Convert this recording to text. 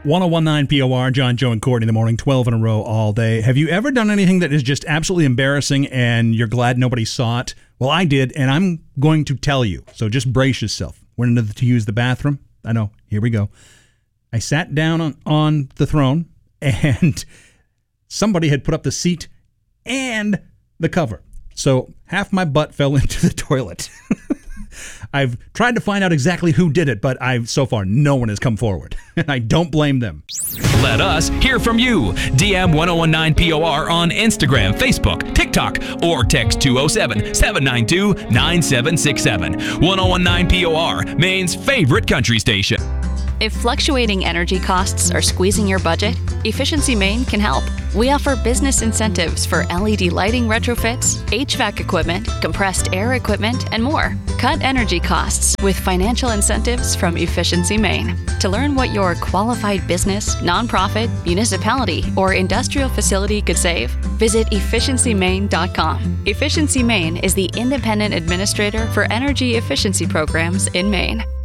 1019 POR, John, Joe, and Courtney in the morning, 12 in a row all day. Have you ever done anything that is just absolutely embarrassing and you're glad nobody saw it? Well, I did, and I'm going to tell you. So just brace yourself. Went to use the bathroom. I know. Here we go. I sat down on the throne, and somebody had put up the seat and the cover. So half my butt fell into the toilet. I've tried to find out exactly who did it, but so far no one has come forward, and I don't blame them. Let us hear from you. DM 1019 POR on Instagram, Facebook, TikTok, or text 207-792-9767. 1019 POR, Maine's favorite country station. If fluctuating energy costs are squeezing your budget, Efficiency Maine can help. We offer business incentives for LED lighting retrofits, HVAC equipment, compressed air equipment, and more. Cut energy costs with financial incentives from Efficiency Maine. To learn what your qualified business, nonprofit, municipality, or industrial facility could save, visit efficiencymaine.com. Efficiency Maine is the independent administrator for energy efficiency programs in Maine.